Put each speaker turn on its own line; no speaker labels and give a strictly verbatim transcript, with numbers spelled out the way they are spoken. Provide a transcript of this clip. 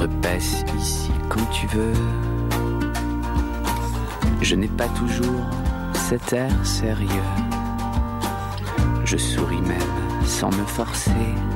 repasse ici quand tu veux. Je n'ai pas toujours cet air sérieux. Je souris même sans me forcer.